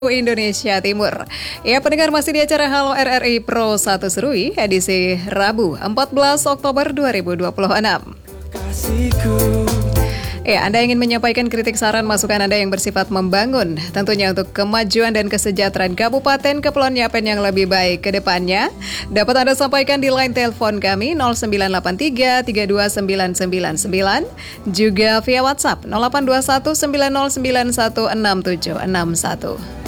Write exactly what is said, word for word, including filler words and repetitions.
Indonesia Timur. Ya, pendengar masih di acara Halo R R I Pro satu Serui, edisi Rabu empat belas Oktober dua ribu dua puluh enam. Kasihku. Ya, Anda ingin menyampaikan kritik, saran, masukan Anda yang bersifat membangun, tentunya untuk kemajuan dan kesejahteraan Kabupaten Kepulauan Yapen yang lebih baik ke depannya, dapat Anda sampaikan di line telepon kami nol sembilan delapan tiga tiga dua sembilan sembilan sembilan, juga via WhatsApp nol delapan dua satu sembilan nol sembilan satu enam tujuh enam satu.